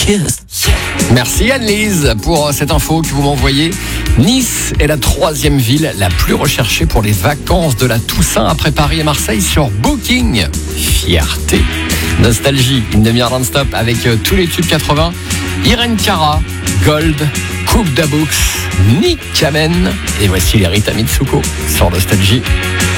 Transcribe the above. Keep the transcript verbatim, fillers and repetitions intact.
kiss. Merci Anne-Lise pour cette info que vous m'envoyez. Nice est la troisième ville la plus recherchée pour les vacances de la Toussaint après Paris et Marseille sur Booking. Fierté. Nostalgie, une demi-heure non-stop avec euh, tous les tubes quatre-vingts. Irene Cara, Gold, Coupe d'Abux, Nick Kamen. Et voici les Rita Mitsuko sur Nostalgie.